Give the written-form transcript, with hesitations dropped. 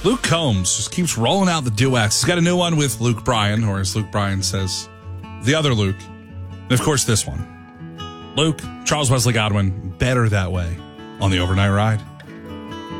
Luke Combs just keeps rolling out the duets. He's got a new one with Luke Bryan, or as Luke Bryan says, the other Luke. And, of course, this one. Luke, Charles Wesley Godwin, Better That Way on the Overnight Ride.